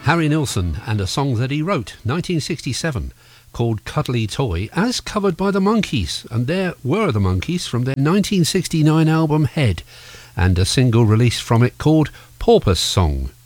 Harry Nilsson and a song that he wrote, 1967, called Cuddly Toy, as covered by the Monkees. And there were the Monkees from their 1969 album Head, and a single released from it called Porpoise Song.